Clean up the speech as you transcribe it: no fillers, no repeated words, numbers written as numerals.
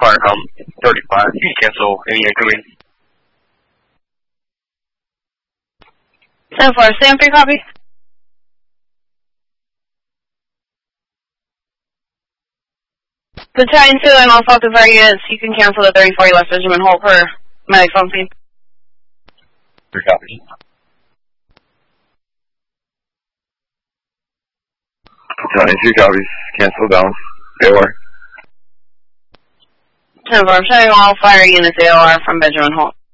Firecom 35. You can cancel any incoming. 10-4, Sam 3 copy. Battalion 2 and all Falcon Fire units, you can cancel the 34 left Benjamin Holt per medic phone scene. 3 copy. Battalion 2 copies. Cancel down. AOR. 10-4, I'm showing all fire units AOR from Benjamin Holt.